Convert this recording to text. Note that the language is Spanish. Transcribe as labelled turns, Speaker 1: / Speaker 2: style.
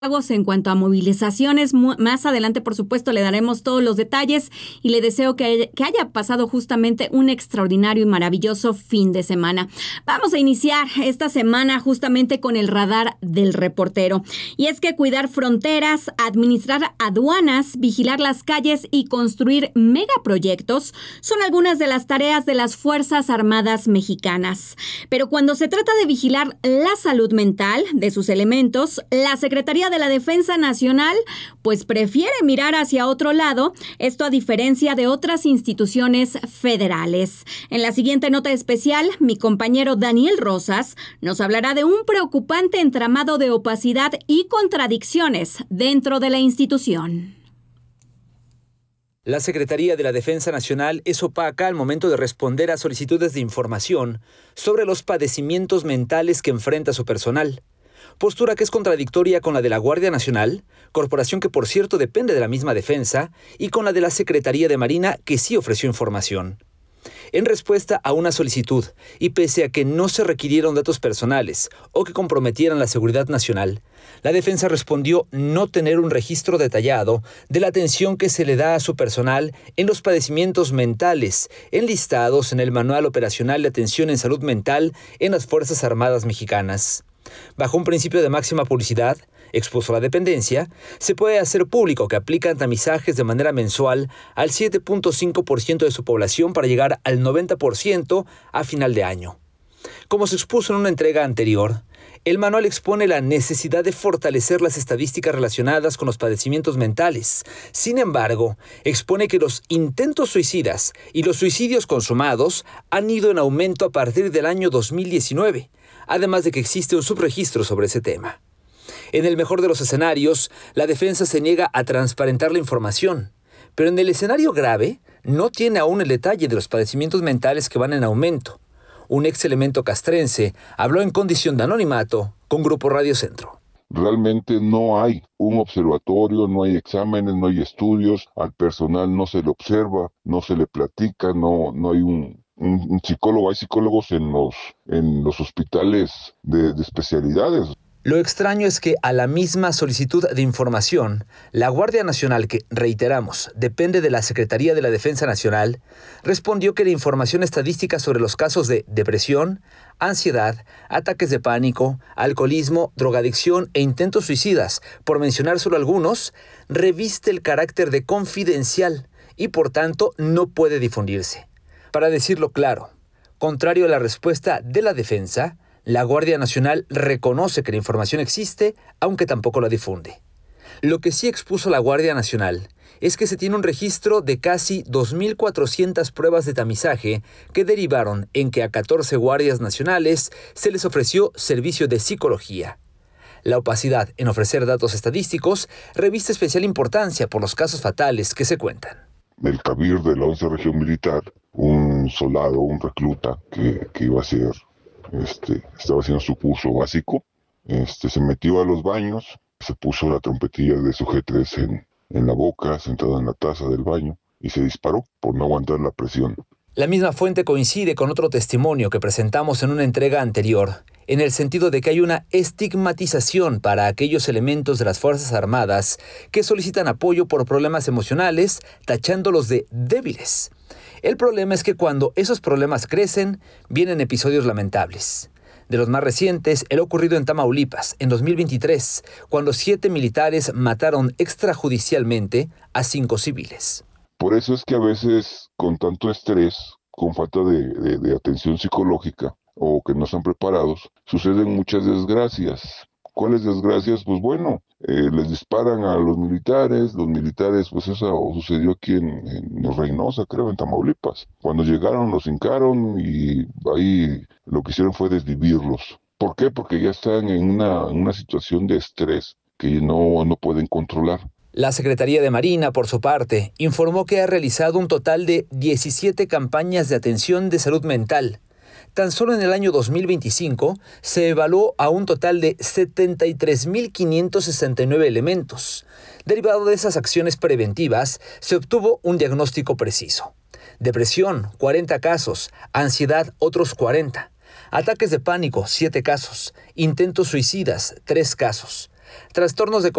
Speaker 1: En cuanto a movilizaciones, más adelante, por supuesto, le daremos todos los detalles y le deseo que haya pasado justamente un extraordinario y maravilloso fin de semana. Vamos a iniciar esta semana justamente con el radar del reportero. Y es que cuidar fronteras, administrar aduanas, vigilar las calles y construir megaproyectos son algunas de las tareas de las Fuerzas Armadas mexicanas. Pero cuando se trata de vigilar la salud mental de sus elementos, la Secretaría de la Defensa Nacional pues prefiere mirar hacia otro lado, esto a diferencia de otras instituciones federales. En la siguiente nota especial, mi compañero Daniel Rosas nos hablará de un preocupante entramado de opacidad y contradicciones dentro de la institución.
Speaker 2: La Secretaría de la Defensa Nacional es opaca al momento de responder a solicitudes de información sobre los padecimientos mentales que enfrenta su personal. Postura que es contradictoria con la de la Guardia Nacional, corporación que por cierto depende de la misma defensa, y con la de la Secretaría de Marina, que sí ofreció información. En respuesta a una solicitud, y pese a que no se requirieron datos personales o que comprometieran la seguridad nacional, la defensa respondió no tener un registro detallado de la atención que se le da a su personal en los padecimientos mentales enlistados en el Manual Operacional de Atención en Salud Mental en las Fuerzas Armadas Mexicanas. Bajo un principio de máxima publicidad, expuso la dependencia, se puede hacer público que aplican tamizajes de manera mensual al 7.5% de su población para llegar al 90% a final de año. Como se expuso en una entrega anterior, el manual expone la necesidad de fortalecer las estadísticas relacionadas con los padecimientos mentales. Sin embargo, expone que los intentos suicidas y los suicidios consumados han ido en aumento a partir del año 2019, además de que existe un subregistro sobre ese tema. En el mejor de los escenarios, la defensa se niega a transparentar la información, pero en el escenario grave no tiene aún el detalle de los padecimientos mentales que van en aumento. Un ex elemento castrense habló en condición de anonimato con Grupo Radio Centro.
Speaker 3: Realmente no hay un observatorio, no hay exámenes, no hay estudios, al personal no se le observa, no se le platica, no hay un psicólogo. Hay psicólogos en los hospitales de especialidades.
Speaker 2: Lo extraño es que a la misma solicitud de información, la Guardia Nacional, que, reiteramos, depende de la Secretaría de la Defensa Nacional, respondió que la información estadística sobre los casos de depresión, ansiedad, ataques de pánico, alcoholismo, drogadicción e intentos suicidas, por mencionar solo algunos, reviste el carácter de confidencial y por tanto no puede difundirse. Para decirlo claro, contrario a la respuesta de la defensa, la Guardia Nacional reconoce que la información existe, aunque tampoco la difunde. Lo que sí expuso la Guardia Nacional es que se tiene un registro de casi 2.400 pruebas de tamizaje que derivaron en que a 14 guardias nacionales se les ofreció servicio de psicología. La opacidad en ofrecer datos estadísticos reviste especial importancia por los casos fatales que se cuentan.
Speaker 3: El Cabir de la 11 Región Militar, un soldado, un recluta que iba a ser... estaba haciendo su curso básico, se metió a los baños, se puso la trompetilla de su G3 en la boca, sentado en la taza del baño, y se disparó por no aguantar la presión.
Speaker 2: La misma fuente coincide con otro testimonio que presentamos en una entrega anterior, en el sentido de que hay una estigmatización para aquellos elementos de las Fuerzas Armadas que solicitan apoyo por problemas emocionales, tachándolos de débiles. El problema es que cuando esos problemas crecen, vienen episodios lamentables. De los más recientes, el ocurrido en Tamaulipas, en 2023, cuando 7 militares mataron extrajudicialmente a 5 civiles.
Speaker 3: Por eso es que a veces, con tanto estrés, con falta de atención psicológica, o que no están preparados, suceden muchas desgracias. ¿Cuáles desgracias? Pues bueno, les disparan a los militares, pues eso sucedió aquí en Reynosa, creo, en Tamaulipas. Cuando llegaron los hincaron y ahí lo que hicieron fue desvivirlos. ¿Por qué? Porque ya están en una situación de estrés que no pueden controlar.
Speaker 2: La Secretaría de Marina, por su parte, informó que ha realizado un total de 17 campañas de atención de salud mental. Tan solo en el año 2025 se evaluó a un total de 73.569 elementos. Derivado de esas acciones preventivas, se obtuvo un diagnóstico preciso. Depresión, 40 casos. Ansiedad, otros 40. Ataques de pánico, 7 casos. Intentos suicidas, 3 casos. trastornos de